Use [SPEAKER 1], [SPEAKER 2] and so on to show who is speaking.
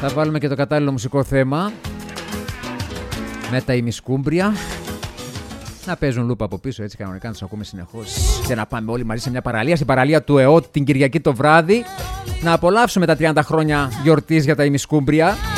[SPEAKER 1] Θα βάλουμε και το κατάλληλο μουσικό θέμα με τα ημισκούμπρια. Να παίζουν λούπα από πίσω έτσι κανονικά, να τους ακούμε συνεχώς. Και να πάμε όλοι μαζί σε μια παραλία, στην παραλία του ΕΟΤ την Κυριακή το βράδυ. Να απολαύσουμε τα 30 χρόνια γιορτής για τα ημισκούμπρια.